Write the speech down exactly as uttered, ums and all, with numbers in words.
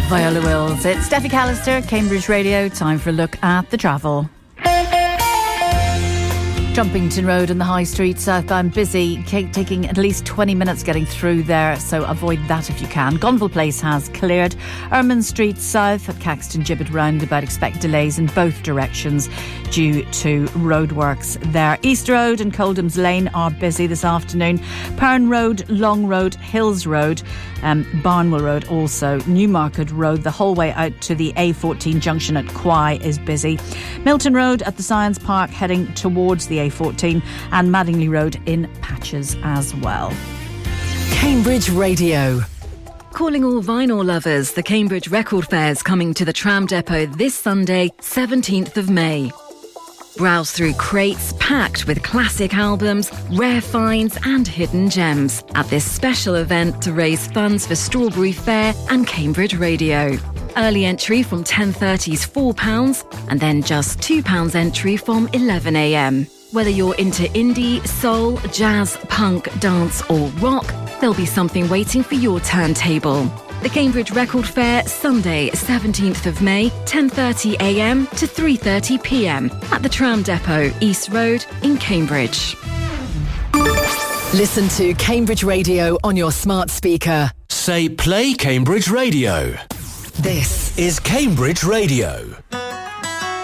Viola Wills. It's Steffi Callister, Cambridge Radio. Time for a look at the travel. Jumpington Road and the High Street southbound busy, taking at least twenty minutes getting through there, so avoid that if you can. Gonville Place has cleared. Ermine Street south at Caxton Gibbet roundabout, expect delays in both directions due to roadworks there. East Road and Coldham's Lane are busy this afternoon. Perrin Road, Long Road, Hills Road, um, Barnwell Road also. Newmarket Road, the whole way out to the A fourteen junction at Quay is busy. Milton Road at the Science Park heading towards the A fourteen, and Madingley Road in patches as well. Cambridge Radio. Calling all vinyl lovers, the Cambridge Record Fair's coming to the Tram Depot this Sunday, seventeenth of May. Browse through crates packed with classic albums, rare finds and hidden gems at this special event to raise funds for Strawberry Fair and Cambridge Radio. Early entry from ten thirty is four pounds and then just two pounds entry from eleven a m. Whether you're into indie, soul, jazz, punk, dance or rock, there'll be something waiting for your turntable. The Cambridge Record Fair, Sunday, seventeenth of May, ten thirty a m to three thirty p m at the Tram Depot, East Road in Cambridge. Listen to Cambridge Radio on your smart speaker. Say play Cambridge Radio. This is Cambridge Radio.